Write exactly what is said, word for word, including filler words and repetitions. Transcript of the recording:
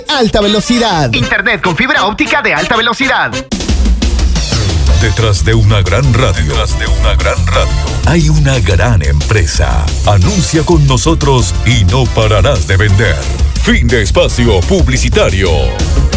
Alta velocidad. Internet con fibra óptica de alta velocidad. Detrás de una gran radio, detrás de una gran radio, hay una gran empresa. Anuncia con nosotros y no pararás de vender. Fin de espacio publicitario.